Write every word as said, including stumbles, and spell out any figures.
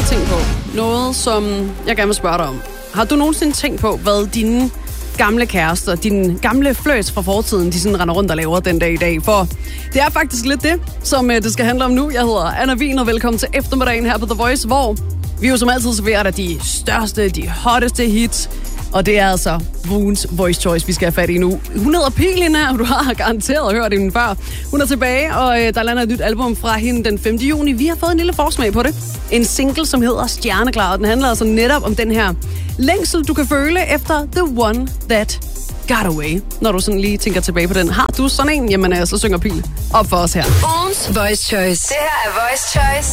har tænkt på. Noget, som jeg gerne vil spørge dig om. Har du nogensinde tænkt på, hvad dine gamle kærester, dine gamle flirts fra fortiden, de sådan render rundt og laver den dag i dag? For det er faktisk lidt det, som det skal handle om nu. Jeg hedder Anna Wien, og velkommen til eftermiddagen her på The Voice, hvor vi jo som altid serverer dig de største, de hotteste hits. Og det er altså ugens Voice Choice, vi skal have fat i nu. Hun hedder Pilina, og du har garanteret hørt hende før. Hun er tilbage, og øh, der lander et nyt album fra hende den femte juni. Vi har fået en lille forsmag på det. En single, som hedder Stjerneklar, og den handler altså netop om den her længsel, du kan føle efter The One That Got Away. Når du sådan lige tænker tilbage på den. Har du sådan en? Jamen, øh, så synger Pil op for os her. Ugens Voice Choice. Det her er Voice Choice